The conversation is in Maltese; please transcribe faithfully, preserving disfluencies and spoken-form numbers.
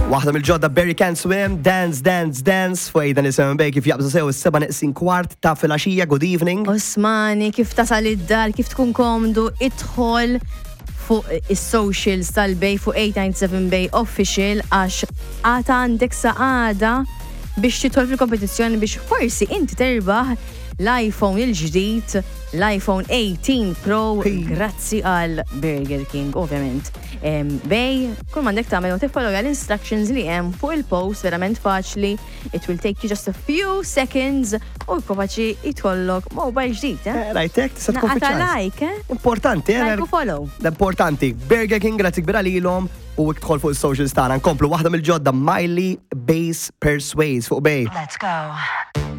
Waħda mill-ġodda Barry Can't Swim, Dance, Dance, Dance, fuq dan isem bej kif jaqbżu sew is-seba' neqsin kwart ta' filgħaxija, good evening. Osmani, kif tasal id-dar, kif tkun komdu, idħol fuq is-socials tal-bej fuq eight nine seven Bay Official għax għata għandek saqada biex titħol fil-kompetizzjoni biex forsi inti terbaħ l-iPhone il-ġdid, l-iPhone eighteen Pro, grazzi għal Burger King, ovvjament. Bej, kull mandek tagħmel u tiffollow l-instructions li hemm fuq il-post verament faċli. It will take you just a few seconds u jkopaċi jitkollok mobile ġdid, eh? Rajtek, tista' tkun Naqata like, eh? Importanti, eh? Like u follow. L-importanti, Burger King, grazzi kbira lilhom u iktħol fuq is-socials tagħna. Nkomplu waħda mill-ġodda Miley Bass Persuades fuq bej. Let's go.